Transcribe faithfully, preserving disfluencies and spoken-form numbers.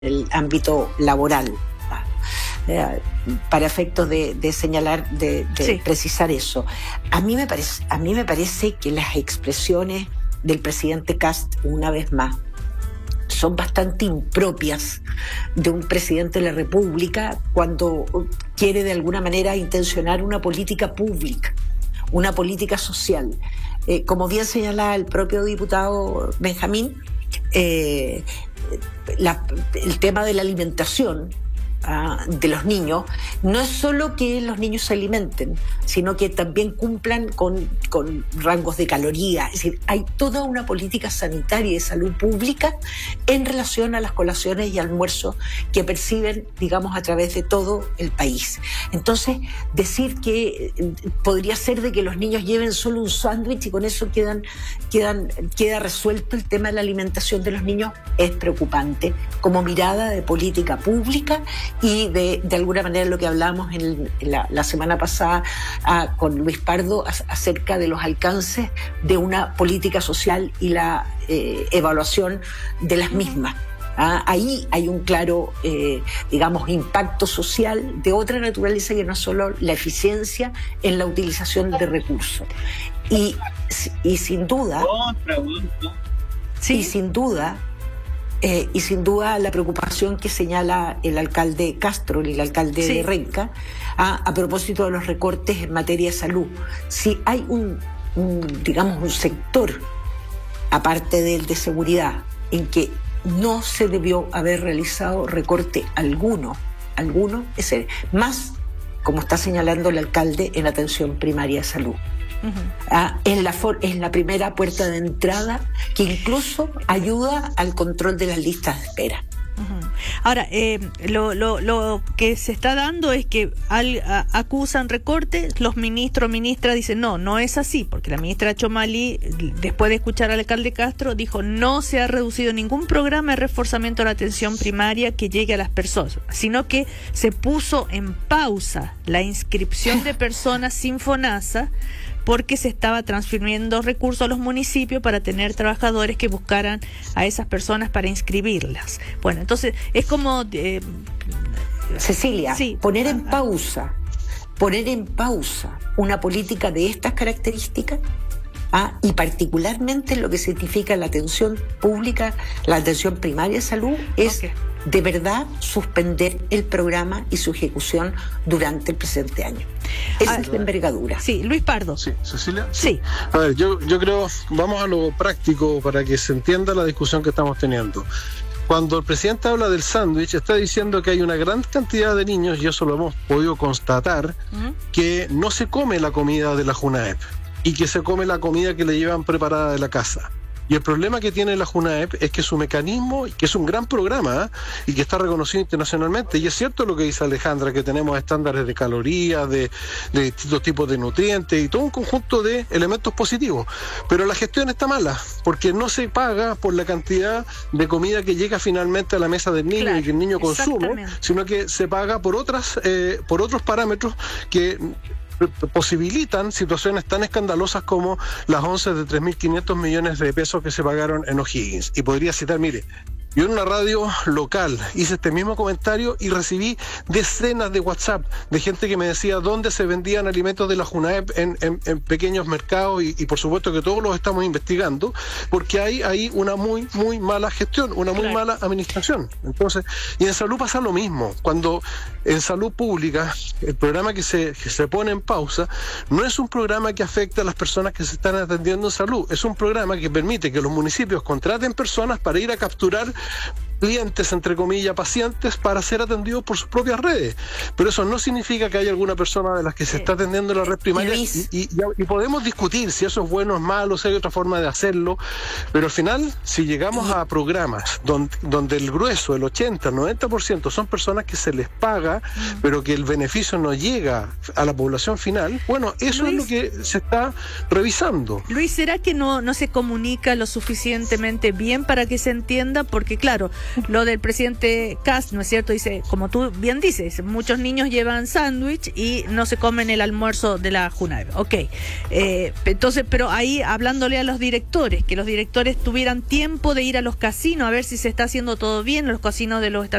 el ámbito laboral, eh, para efectos de, de señalar, de, de sí. precisar eso. A mí me parece, a mí me parece que las expresiones del presidente Kast, una vez más, son bastante impropias de un presidente de la República cuando quiere de alguna manera intencionar una política pública, una política social. Eh, como bien señala el propio diputado Benjamín, eh, la, el tema de la alimentación uh, de los niños no es solo que los niños se alimenten, sino que también cumplan con, con rangos de calorías. Es decir, hay toda una política sanitaria y de salud pública en relación a las colaciones y almuerzos que perciben, digamos, a través de todo el país. Entonces, decir que eh, podría ser de que los niños lleven solo un sándwich y con eso quedan, quedan, queda resuelto el tema de la alimentación de los niños es preocupante como mirada de política pública y de, de alguna manera lo que hablábamos en, en la, la semana pasada a, con Luis Pardo a, acerca de los alcances de una política social y la eh, evaluación de las mismas. Ah, ahí hay un claro, eh, digamos, impacto social de otra naturaleza que no es solo la eficiencia en la utilización de recursos. Y, y sin duda, sí. y sin duda, eh, y sin duda la preocupación que señala el alcalde Castro, el alcalde sí. de Renca, a, a propósito de los recortes en materia de salud. Si hay un, un, digamos, un sector, aparte del de seguridad, en que no se debió haber realizado recorte alguno, alguno, es el, más, como está señalando el alcalde, en atención primaria de salud. Uh-huh. Ah, es, la for, es la primera puerta de entrada que incluso ayuda al control de las listas de espera. Uh-huh. Ahora, eh, lo, lo, lo que se está dando es que al, a, acusan recortes, los ministros, ministras dicen no, no es así, porque la ministra Chomali, después de escuchar al alcalde Castro, dijo no se ha reducido ningún programa de reforzamiento de la atención primaria que llegue a las personas, sino que se puso en pausa la inscripción de personas sin FONASA porque se estaba transfiriendo recursos a los municipios para tener trabajadores que buscaran a esas personas para inscribirlas. Bueno, entonces es como... Eh, Cecilia, sí. poner en pausa, poner en pausa una política de estas características, ah, y particularmente lo que significa la atención pública, la atención primaria de salud, es okay. de verdad suspender el programa y su ejecución durante el presente año. Esa ah, es la envergadura. Sí, Luis Pardo. Sí, Cecilia. Sí. sí. A ver, yo, yo creo, vamos a lo práctico para que se entienda la discusión que estamos teniendo. Cuando el presidente habla del sándwich, está diciendo que hay una gran cantidad de niños, y eso lo hemos podido constatar, uh-huh. que no se come la comida de la JUNAEP y que se come la comida que le llevan preparada de la casa. Y el problema que tiene la JUNAEP es que su mecanismo, que es un gran programa ¿eh? y que está reconocido internacionalmente, y es cierto lo que dice Alejandra, que tenemos estándares de calorías, de, de distintos tipos de nutrientes y todo un conjunto de elementos positivos, pero la gestión está mala, porque no se paga por la cantidad de comida que llega finalmente a la mesa del niño claro, y que el niño consume, sino que se paga por otras, eh, por otros parámetros que posibilitan situaciones tan escandalosas como las once de tres mil quinientos millones de pesos que se pagaron en O'Higgins. Y podría citar, mire, yo en una radio local hice este mismo comentario y recibí decenas de WhatsApp de gente que me decía dónde se vendían alimentos de la JUNAEP en, en, en pequeños mercados y, y por supuesto que todos los estamos investigando porque hay ahí una muy, muy mala gestión, una muy claro. mala administración. Entonces, y en salud pasa lo mismo. Cuando en salud pública el programa que se, que se pone en pausa no es un programa que afecta a las personas que se están atendiendo en salud, es un programa que permite que los municipios contraten personas para ir a capturar clientes, entre comillas, pacientes, para ser atendidos por sus propias redes. Pero eso no significa que haya alguna persona de las que se está atendiendo en la red primaria y, y, y podemos discutir si eso es bueno o es malo, si hay otra forma de hacerlo, pero al final, si llegamos a programas donde, donde el grueso, el ochenta, noventa por ciento son personas que se les paga, pero que el beneficio no llega a la población final, bueno, eso Luis, es lo que se está revisando. Luis, ¿será que no, no se comunica lo suficientemente bien para que se entienda? Porque claro, lo del presidente Kast, ¿no es cierto? Dice, como tú bien dices, muchos niños llevan sándwich y no se comen el almuerzo de la Junaeve. Ok, eh, entonces, pero ahí hablándole a los directores, que los directores tuvieran tiempo de ir a los casinos a ver si se está haciendo todo bien, los casinos de los establecimientos